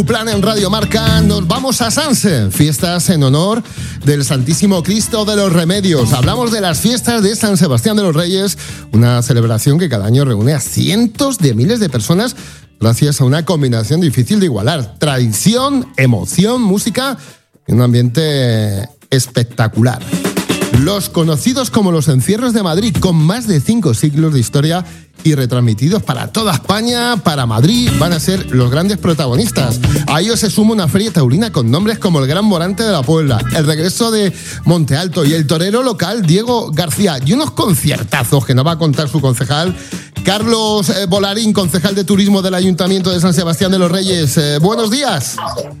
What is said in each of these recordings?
Plan en Radio Marca, nos vamos a Sanse, fiestas en honor del Santísimo Cristo de los Remedios. Hablamos de las fiestas de San Sebastián de los Reyes, una celebración que cada año reúne a cientos de miles de personas gracias a una combinación difícil de igualar: tradición, emoción, música y un ambiente espectacular. Los conocidos como los encierros de Madrid, con más de 5 siglos de historia y retransmitidos para toda España, para Madrid, van a ser los grandes protagonistas. A ellos se suma una feria taurina con nombres como el Gran Morante de la Puebla, el regreso de Monte Alto y el torero local Diego García, y unos conciertazos que nos va a contar su concejal Carlos Bolarín, concejal de turismo del Ayuntamiento de San Sebastián de los Reyes. Buenos días.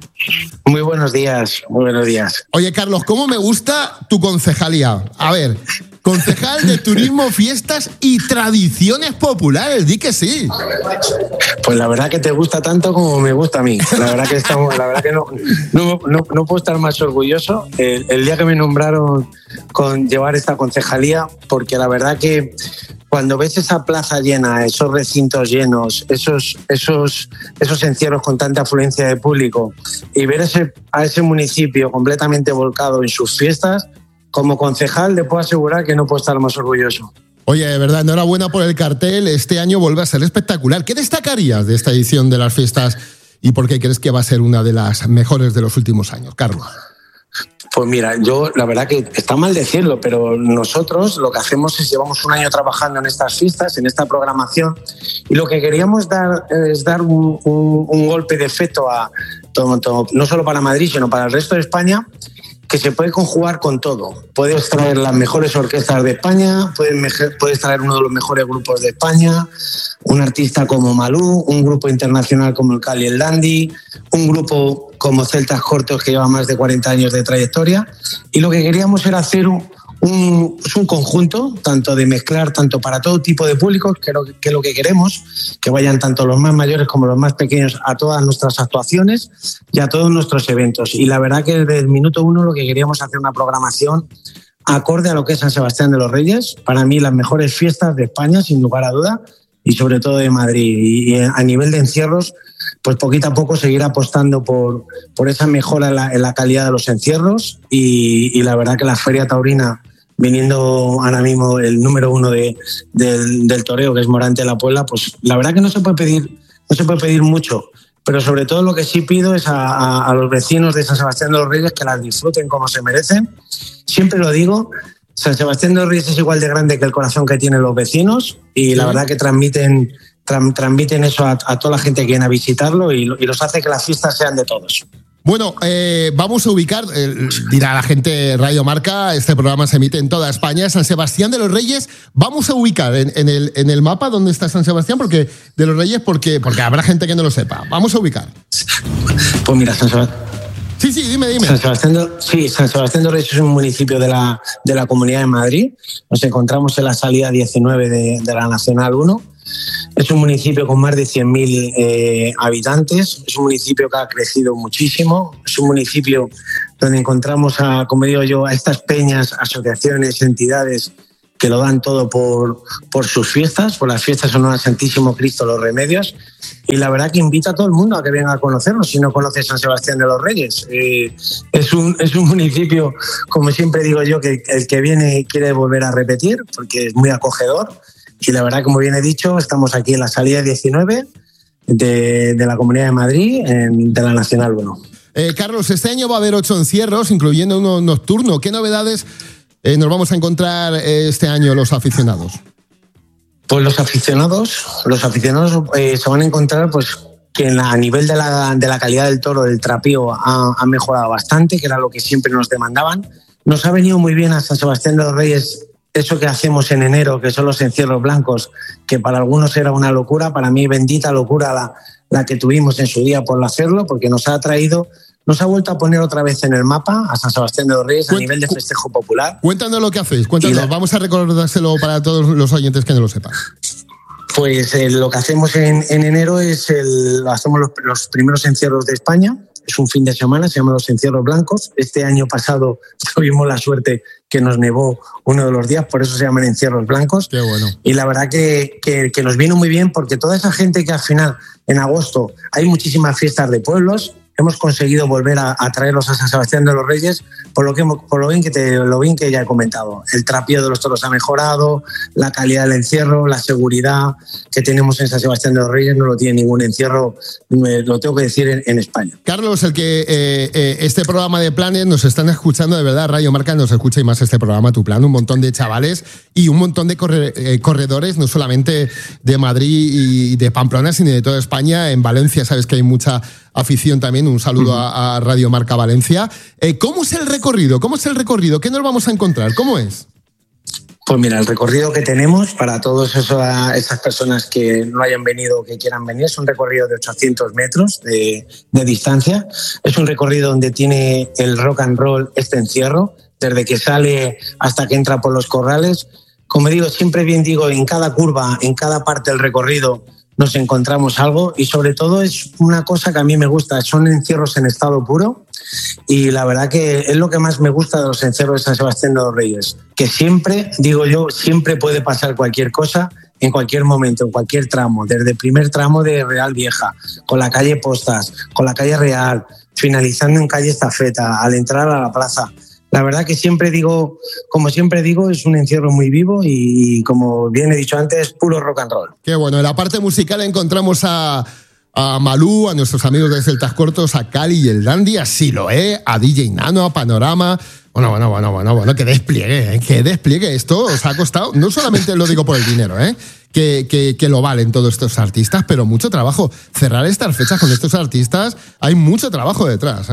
Muy buenos días, muy buenos días. Oye, Carlos, ¿cómo me gusta tu concejalía? A ver, concejal de turismo, fiestas y tradiciones populares, di que sí. Pues la verdad que te gusta tanto como me gusta a mí. La verdad que no puedo estar más orgulloso el día que me nombraron con llevar esta concejalía, porque la verdad que cuando ves esa plaza llena, esos recintos llenos, esos encierros con tanta afluencia de público, y ver a ese municipio completamente volcado en sus fiestas, como concejal le puedo asegurar que no puedo estar más orgulloso. Oye, de verdad, enhorabuena por el cartel. Este año vuelve a ser espectacular. ¿Qué destacarías de esta edición de las fiestas y por qué crees que va a ser una de las mejores de los últimos años, Carlos? Pues mira, yo la verdad que está mal decirlo, pero nosotros lo que hacemos es llevamos un año trabajando en estas fiestas, en esta programación, y lo que queríamos es dar un golpe de efecto a no solo para Madrid, sino para el resto de España, que se puede conjugar con todo. Puedes traer las mejores orquestas de España, puedes traer uno de los mejores grupos de España, un artista como Malú, un grupo internacional como el Cali el Dandy, un grupo como Celtas Cortos que lleva más de 40 años de trayectoria, y lo que queríamos era hacer un conjunto tanto de mezclar tanto para todo tipo de públicos, que lo que queremos que vayan tanto los más mayores como los más pequeños a todas nuestras actuaciones y a todos nuestros eventos. Y la verdad que desde el minuto uno lo que queríamos hacer una programación acorde a lo que es San Sebastián de los Reyes, para mí las mejores fiestas de España sin lugar a duda, y sobre todo de Madrid. Y a nivel de encierros, pues poquito a poco seguir apostando por esa mejora en la calidad de los encierros, y la verdad que la Feria Taurina, viniendo ahora mismo el número 1 del toreo, que es Morante de la Puebla, pues la verdad que no se puede pedir mucho, pero sobre todo lo que sí pido es a los vecinos de San Sebastián de los Reyes que las disfruten como se merecen. Siempre lo digo, San Sebastián de los Reyes es igual de grande que el corazón que tienen los vecinos, y la verdad que transmiten eso a toda la gente que viene a visitarlo, y los hace que las fiestas sean de todos. Bueno, vamos a ubicar, dirá la gente Radio Marca, este programa se emite en toda España, San Sebastián de los Reyes. Vamos a ubicar en el mapa dónde está San Sebastián de los Reyes, porque habrá gente que no lo sepa. Vamos a ubicar. Pues mira, San Sebastián. Sí, dime. San Sebastián de los Reyes es un municipio de la Comunidad de Madrid. Nos encontramos en la salida 19 de la Nacional 1. Es un municipio con más de 100.000 habitantes, es un municipio que ha crecido muchísimo, es un municipio donde encontramos, como digo yo, a estas peñas, asociaciones, entidades que lo dan todo por sus fiestas, por las fiestas en honor al Santísimo Cristo de los Remedios, y la verdad que invita a todo el mundo a que venga a conocerlo si no conoce San Sebastián de los Reyes. Es un municipio, como siempre digo yo, que el que viene quiere volver a repetir porque es muy acogedor. Y la verdad, como bien he dicho, estamos aquí en la salida 19 de la Comunidad de Madrid, de la Nacional 1. Carlos, este año va a haber 8 encierros, incluyendo uno nocturno. ¿Qué novedades nos vamos a encontrar este año los aficionados? Pues los aficionados se van a encontrar pues que a nivel de la calidad del toro, del trapío, ha mejorado bastante, que era lo que siempre nos demandaban. Nos ha venido muy bien a San Sebastián de los Reyes eso que hacemos en enero, que son los encierros blancos, que para algunos era una locura, para mí bendita locura la que tuvimos en su día por hacerlo, porque nos ha vuelto a poner otra vez en el mapa a San Sebastián de los Reyes a nivel de festejo popular. Cuéntanos lo que hacéis, vamos a recordárselo para todos los oyentes que no lo sepan. Pues lo que hacemos en enero es hacemos los primeros encierros de España, es un fin de semana, se llama Los Encierros Blancos. Este año pasado tuvimos la suerte que nos nevó uno de los días, por eso se llaman Encierros Blancos. Qué bueno. Y la verdad que nos vino muy bien, porque toda esa gente que al final, en agosto, hay muchísimas fiestas de pueblos, hemos conseguido volver a traerlos a San Sebastián de los Reyes, por lo bien que ya he comentado. El trapío de los toros ha mejorado, la calidad del encierro, la seguridad que tenemos en San Sebastián de los Reyes no lo tiene ningún encierro, lo tengo que decir, en España. Carlos, el que este programa de planes nos están escuchando, de verdad, Radio Marca nos escucha, y más este programa, Tu Plan, un montón de chavales y un montón de corredores, no solamente de Madrid y de Pamplona, sino de toda España. En Valencia sabes que hay mucha afición también. Un saludo a Radio Marca Valencia. ¿Cómo es el recorrido? ¿Qué nos vamos a encontrar? ¿Cómo es? Pues mira, el recorrido que tenemos para todas esas personas que no hayan venido o que quieran venir es un recorrido de 800 metros de distancia. Es un recorrido donde tiene el rock and roll este encierro, desde que sale hasta que entra por los corrales. Como digo, siempre bien digo, en cada curva, en cada parte del recorrido nos encontramos algo, y sobre todo es una cosa que a mí me gusta, son encierros en estado puro, y la verdad que es lo que más me gusta de los encierros de San Sebastián de los Reyes, que siempre, digo yo, siempre puede pasar cualquier cosa en cualquier momento, en cualquier tramo, desde el primer tramo de Real Vieja, con la calle Postas, con la calle Real, finalizando en calle Estafeta, al entrar a la plaza. La verdad que siempre digo, es un encierro muy vivo y, como bien he dicho antes, puro rock and roll. Qué bueno. En la parte musical encontramos a Malú, a nuestros amigos de Celtas Cortos, a Cali y el Dandy, a Siloé, a DJ Nano, a Panorama. Bueno, que despliegue. Esto os ha costado, no solamente lo digo por el dinero, que lo valen todos estos artistas, pero mucho trabajo. Cerrar estas fechas con estos artistas, hay mucho trabajo detrás,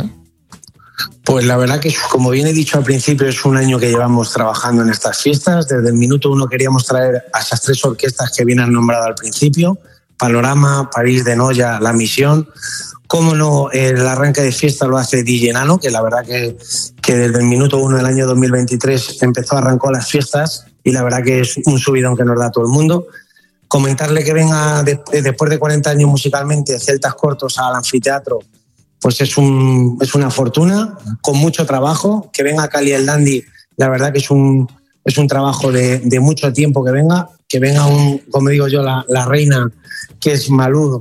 Pues la verdad que, como bien he dicho al principio, es un año que llevamos trabajando en estas fiestas. Desde el minuto 1 queríamos traer a esas 3 orquestas que vienen nombradas al principio: Panorama, París de Noia, La Misión. Cómo no, el arranque de fiesta lo hace DJ Nano, que la verdad que desde el minuto 1 del año 2023 arrancó las fiestas, y la verdad que es un subidón que nos da todo el mundo. Comentarle que venga después de 40 años musicalmente Celtas Cortos al anfiteatro, pues es una fortuna, con mucho trabajo. Que venga Cali el Dandy, la verdad que es un trabajo de mucho tiempo que venga como digo yo, la reina, que es Malú,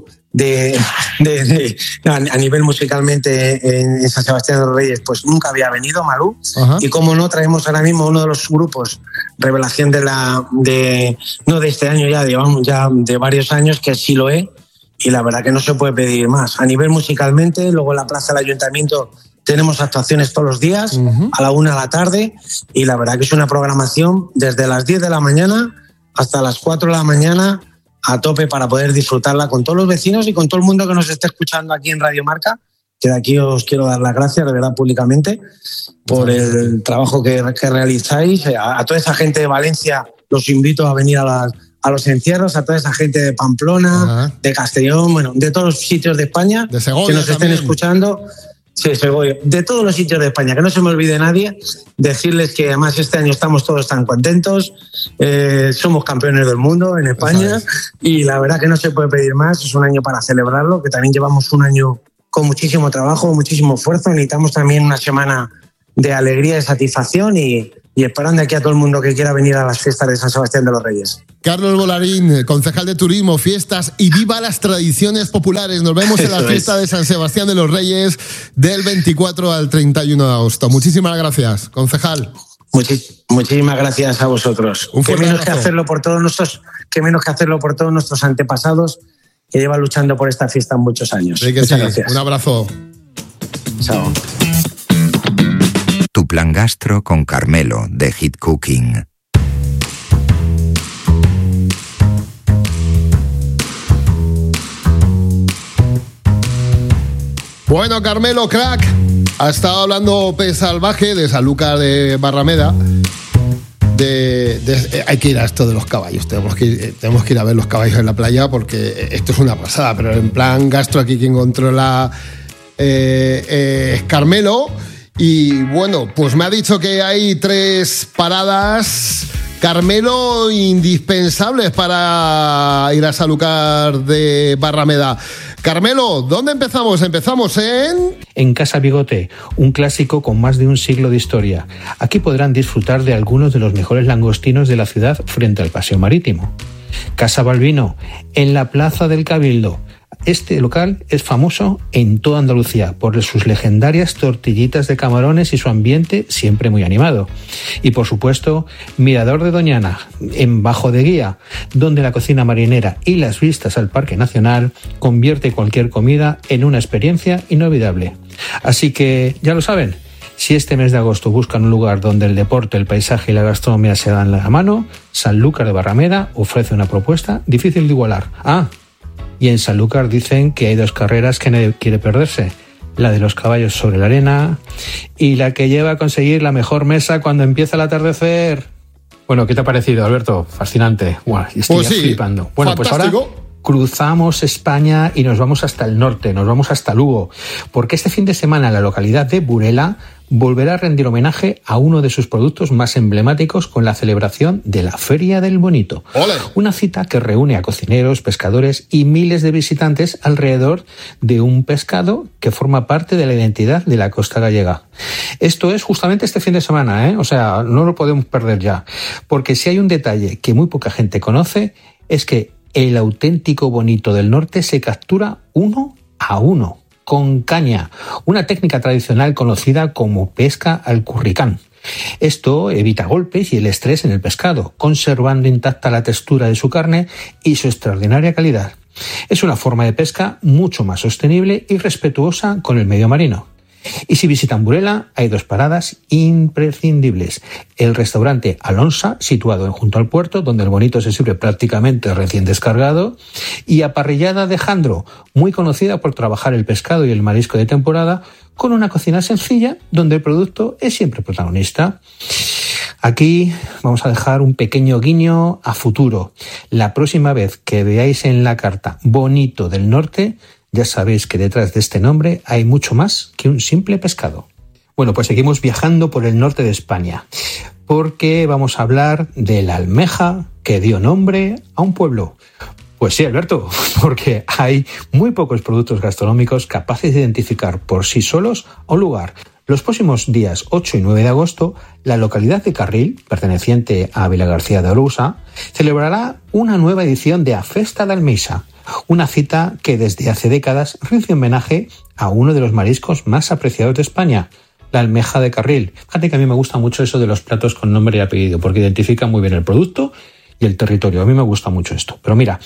a nivel musicalmente en San Sebastián de los Reyes, pues nunca había venido Malú. Ajá. Y como no, traemos ahora mismo uno de los grupos revelación no de este año, llevamos de varios años, que es Siloé. Y la verdad que no se puede pedir más. A nivel musicalmente, luego en la plaza del Ayuntamiento tenemos actuaciones todos los días, a la 1 de la tarde, y la verdad que es una programación desde las 10 de la mañana hasta las 4 de la mañana, a tope, para poder disfrutarla con todos los vecinos y con todo el mundo que nos esté escuchando aquí en Radio Marca, que de aquí os quiero dar las gracias, de verdad, públicamente, por el trabajo que realizáis. A toda esa gente de Valencia los invito a venir a los encierros, a toda esa gente de Pamplona, de Castellón, bueno, de todos los sitios de España, de Segovia, que nos estén también escuchando. Sí, Segovia, de todos los sitios de España, que no se me olvide nadie. Decirles que además este año estamos todos tan contentos, somos campeones del mundo en España, y la verdad que no se puede pedir más. Es un año para celebrarlo, que también llevamos un año con muchísimo trabajo, muchísimo esfuerzo. Necesitamos también una semana de alegría, de satisfacción, y esperando aquí a todo el mundo que quiera venir a las fiestas de San Sebastián de los Reyes. Carlos Volarín, concejal de Turismo, Fiestas y Viva las Tradiciones Populares. Nos vemos en la fiesta de San Sebastián de los Reyes del 24 al 31 de agosto. Muchísimas gracias, concejal. Muchísimas gracias a vosotros. Qué menos que hacerlo por todos nuestros antepasados, que llevan luchando por esta fiesta muchos años. Muchas gracias. Un abrazo. Chao. Tu plan gastro con Carmelo, de Hit Cooking. Bueno, Carmelo, crack, ha estado hablando Pez Salvaje de Sanlúcar de Barrameda. Hay que ir a esto de los caballos, tenemos que ir a ver los caballos en la playa, porque esto es una pasada. Pero en plan gastro, aquí quien controla es Carmelo. Y bueno, pues me ha dicho que hay 3 paradas, Carmelo, indispensables para ir a Sanlúcar de Barrameda. Carmelo, ¿dónde empezamos? Empezamos en Casa Bigote, un clásico con más de un siglo de historia. Aquí podrán disfrutar de algunos de los mejores langostinos de la ciudad frente al paseo marítimo. Casa Balbino, en la Plaza del Cabildo. Este local es famoso en toda Andalucía por sus legendarias tortillitas de camarones y su ambiente siempre muy animado. Y por supuesto, Mirador de Doñana, en Bajo de Guía, donde la cocina marinera y las vistas al Parque Nacional convierte cualquier comida en una experiencia inolvidable. Así que, ya lo saben, si este mes de agosto buscan un lugar donde el deporte, el paisaje y la gastronomía se dan la mano, Sanlúcar de Barrameda ofrece una propuesta difícil de igualar. Y en Sanlúcar dicen que hay 2 carreras que nadie quiere perderse. La de los caballos sobre la arena y la que lleva a conseguir la mejor mesa cuando empieza el atardecer. Bueno, ¿qué te ha parecido, Alberto? Fascinante. Estoy flipando. Bueno, fantástico. Pues ahora cruzamos España y nos vamos hasta el norte, nos vamos hasta Lugo, porque este fin de semana la localidad de Burela volverá a rendir homenaje a uno de sus productos más emblemáticos con la celebración de la Feria del Bonito. ¡Ole! Una cita que reúne a cocineros, pescadores y miles de visitantes alrededor de un pescado que forma parte de la identidad de la costa gallega. Esto es justamente este fin de semana, O sea, no lo podemos perder ya, porque si hay un detalle que muy poca gente conoce es que el auténtico bonito del norte se captura 1 a 1, con caña, una técnica tradicional conocida como pesca al curricán. Esto evita golpes y el estrés en el pescado, conservando intacta la textura de su carne y su extraordinaria calidad. Es una forma de pesca mucho más sostenible y respetuosa con el medio marino. Y si visitan Burela, hay 2 paradas imprescindibles. El restaurante Alonsa, situado junto al puerto, donde el bonito se sirve prácticamente recién descargado, y a Parrillada de Jandro, muy conocida por trabajar el pescado y el marisco de temporada, con una cocina sencilla, donde el producto es siempre protagonista. Aquí vamos a dejar un pequeño guiño a futuro. La próxima vez que veáis en la carta Bonito del Norte, ya sabéis que detrás de este nombre hay mucho más que un simple pescado. Bueno, pues seguimos viajando por el norte de España, porque vamos a hablar de la almeja que dio nombre a un pueblo. Pues sí, Alberto, porque hay muy pocos productos gastronómicos capaces de identificar por sí solos a un lugar. Los próximos días 8 y 9 de agosto, la localidad de Carril, perteneciente a Vilagarcía de Arousa, celebrará una nueva edición de A Festa da Almeisa, una cita que desde hace décadas rinde homenaje a uno de los mariscos más apreciados de España, la almeja de Carril. Fíjate que a mí me gusta mucho eso de los platos con nombre y apellido, porque identifica muy bien el producto y el territorio. A mí me gusta mucho esto.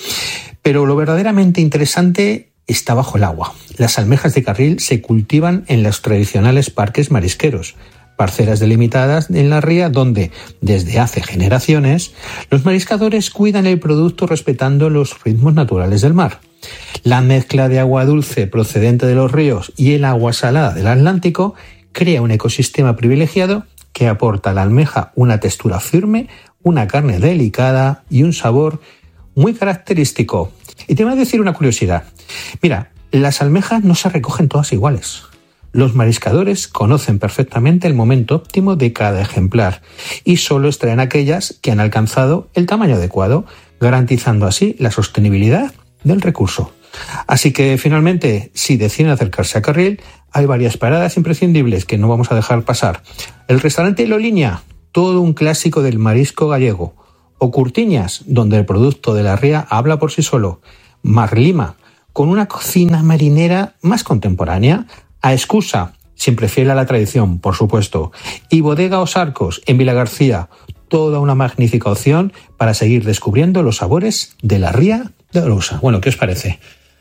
Pero lo verdaderamente interesante está bajo el agua. Las almejas de Carril se cultivan en los tradicionales parques marisqueros, parcelas delimitadas en la ría donde, desde hace generaciones, los mariscadores cuidan el producto respetando los ritmos naturales del mar. La mezcla de agua dulce procedente de los ríos y el agua salada del Atlántico crea un ecosistema privilegiado que aporta a la almeja una textura firme, una carne delicada y un sabor muy característico. Y te voy a decir una curiosidad. Mira, las almejas no se recogen todas iguales. Los mariscadores conocen perfectamente el momento óptimo de cada ejemplar y solo extraen aquellas que han alcanzado el tamaño adecuado, garantizando así la sostenibilidad del recurso. Así que finalmente, si deciden acercarse a Carril, hay varias paradas imprescindibles que no vamos a dejar pasar. El restaurante Loliña, todo un clásico del marisco gallego. O Curtiñas, donde el producto de la ría habla por sí solo. Marlima, con una cocina marinera más contemporánea. A Escusa, siempre fiel a la tradición, por supuesto. Y Bodega Os Arcos, en Vilagarcía, toda una magnífica opción para seguir descubriendo los sabores de la ría de Arousa. Bueno, ¿qué os parece?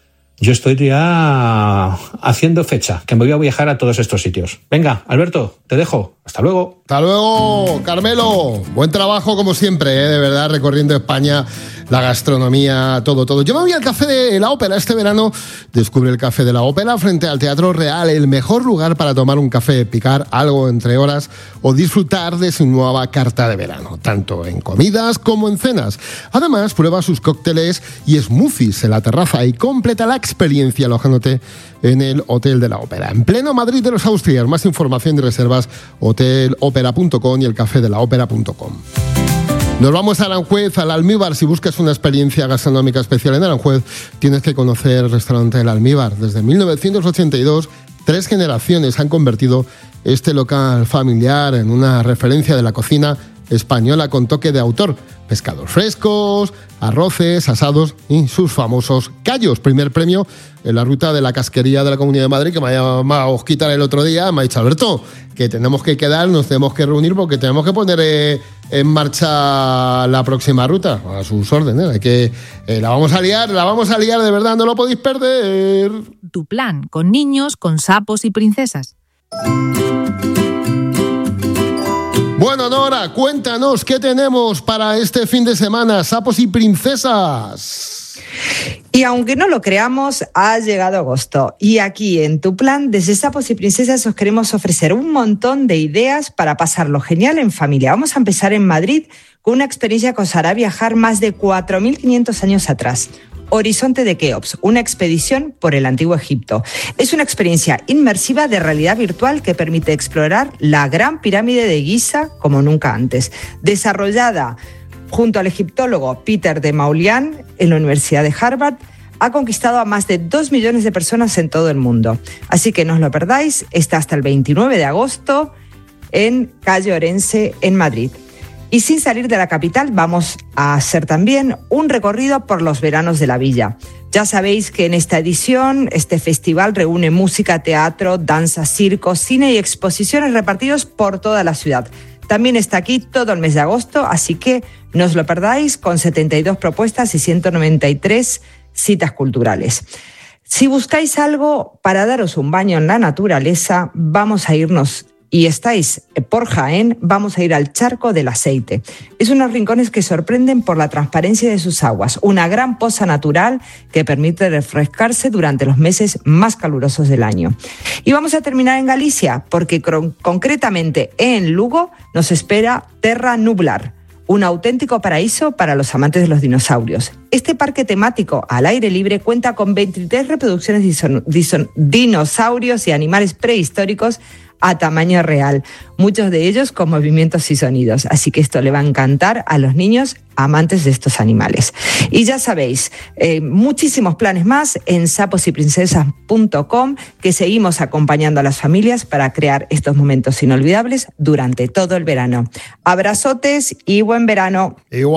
Yo estoy ya haciendo fecha, que me voy a viajar a todos estos sitios. Venga, Alberto, te dejo. Hasta luego. Hasta luego, Carmelo. Buen trabajo como siempre, de verdad, recorriendo España la gastronomía, todo. Yo me voy al Café de la Ópera este verano. Descubre el Café de la Ópera frente al Teatro Real, el mejor lugar para tomar un café, picar algo entre horas o disfrutar de su nueva carta de verano, tanto en comidas como en cenas. Además, prueba sus cócteles y smoothies en la terraza y completa la experiencia alojándote en el Hotel de la Ópera, en pleno Madrid de los Austrias. Más información y reservas hotelopera.com y elcafedelaopera.com. Nos vamos a Aranjuez, al Almíbar. Si buscas una experiencia gastronómica especial en Aranjuez, tienes que conocer el restaurante El Almíbar. Desde 1982, 3 generaciones han convertido este local familiar en una referencia de la cocina española con toque de autor. Pescados frescos, arroces, asados y sus famosos callos. Primer premio en la ruta de la casquería de la Comunidad de Madrid, que me ha llamado Osquitar el otro día. Me ha dicho: Alberto, que tenemos que quedar, nos tenemos que reunir porque tenemos que poner en marcha la próxima ruta. A sus órdenes, la vamos a liar, de verdad, no lo podéis perder. Tu plan con niños, con sapos y princesas. Bueno, Nora, cuéntanos qué tenemos para este fin de semana, sapos y princesas. Y aunque no lo creamos, ha llegado agosto. Y aquí en Tu Plan, desde Sapos y Princesas, os queremos ofrecer un montón de ideas para pasarlo genial en familia. Vamos a empezar en Madrid con una experiencia que os hará viajar más de 4.500 años atrás. Horizonte de Keops, una expedición por el Antiguo Egipto. Es una experiencia inmersiva de realidad virtual que permite explorar la Gran Pirámide de Giza como nunca antes. Desarrollada junto al egiptólogo Peter de Maulian en la Universidad de Harvard, ha conquistado a más de 2 millones de personas en todo el mundo. Así que no os lo perdáis, está hasta el 29 de agosto en Calle Orense, en Madrid. Y sin salir de la capital, vamos a hacer también un recorrido por los veranos de la villa. Ya sabéis que en esta edición, este festival reúne música, teatro, danza, circo, cine y exposiciones repartidos por toda la ciudad. También está aquí todo el mes de agosto, así que no os lo perdáis, con 72 propuestas y 193 citas culturales. Si buscáis algo para daros un baño en la naturaleza, vamos a irnos, y estáis por Jaén, vamos a ir al Charco del Aceite. Es unos rincones que sorprenden por la transparencia de sus aguas, una gran poza natural que permite refrescarse durante los meses más calurosos del año. Y vamos a terminar en Galicia, porque concretamente en Lugo nos espera Terra Nublar, un auténtico paraíso para los amantes de los dinosaurios. Este parque temático al aire libre cuenta con 23 reproducciones de dinosaurios y animales prehistóricos a tamaño real, muchos de ellos con movimientos y sonidos. Así que esto le va a encantar a los niños amantes de estos animales. Y ya sabéis, muchísimos planes más en saposyprincesas.com, que seguimos acompañando a las familias para crear estos momentos inolvidables durante todo el verano. Abrazotes y buen verano.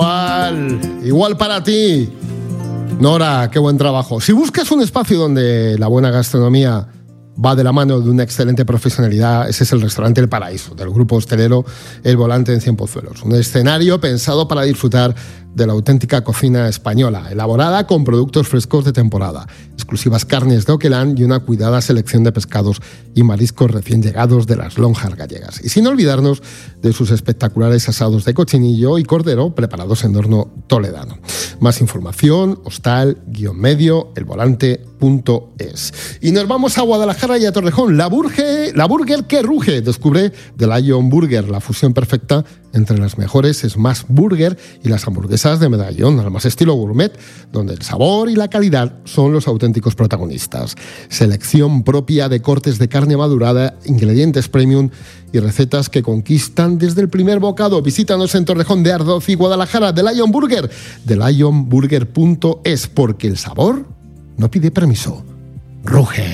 Igual para ti. Nora, qué buen trabajo. Si buscas un espacio donde la buena gastronomía va de la mano de una excelente profesionalidad, ese es el restaurante El Paraíso, del grupo hostelero El Volante en Cienpozuelos. Un escenario pensado para disfrutar de la auténtica cocina española, elaborada con productos frescos de temporada, exclusivas carnes de Oquelán y una cuidada selección de pescados y mariscos recién llegados de las lonjas gallegas. Y sin olvidarnos de sus espectaculares asados de cochinillo y cordero preparados en horno toledano. Más información, hostal-medio, elvolante.es. Y nos vamos a Guadalajara y a Torrejón. La burger que ruge. Descubre The Lion Burger, la fusión perfecta entre las mejores Smash Burger y las hamburguesas de medallón, al más estilo gourmet, donde el sabor y la calidad son los auténticos protagonistas. Selección propia de cortes de carne madurada, ingredientes premium y recetas que conquistan desde el primer bocado. Visítanos en Torrejón de Ardoz y Guadalajara. The Lion Burger, thelionburger.es, porque el sabor no pide permiso. Ruge.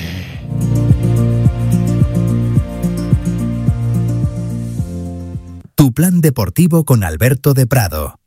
Tu plan deportivo con Alberto de Prado.